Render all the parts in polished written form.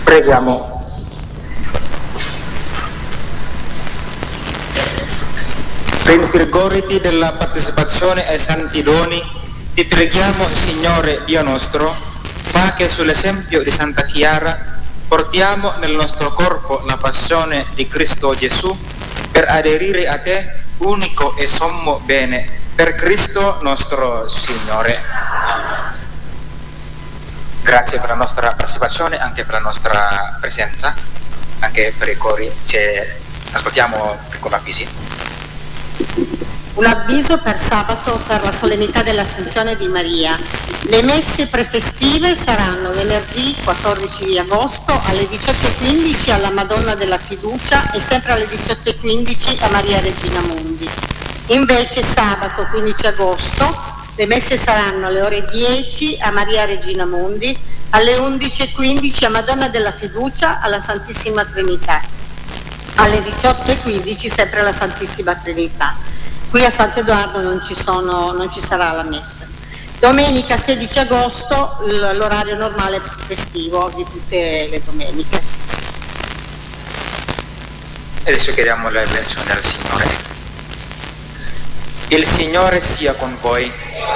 Preghiamo. Rinfiguriti della partecipazione ai santi doni, ti preghiamo, Signore Dio nostro, fa che sull'esempio di Santa Chiara portiamo nel nostro corpo la passione di Cristo Gesù per aderire a te, unico e sommo bene, per Cristo nostro Signore. Grazie per la nostra partecipazione, anche per la nostra presenza, anche per i cori. Ascoltiamo con l'avvisi. Un avviso per sabato per la solennità dell'Assunzione di Maria. Le messe prefestive saranno venerdì 14 di agosto alle 18:15 alla Madonna della Fiducia e sempre alle 18:15 a Maria Regina Mundi. Invece sabato 15 agosto le messe saranno alle ore 10 a Maria Regina Mundi, alle 11:15 a Madonna della Fiducia alla Santissima Trinità, alle 18:15 sempre alla Santissima Trinità. Qui a Sant'Edoardo non ci sarà la messa. Domenica 16 agosto l'orario normale festivo di tutte le domeniche. E adesso chiediamo la benedizione al Signore. Il Signore sia con voi.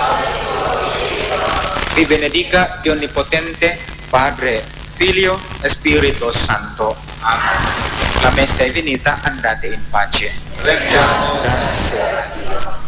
Vi benedica Dio Onnipotente, Padre, Figlio e Spirito Santo. Amen. La messa è finita, andate in pace. Grazie.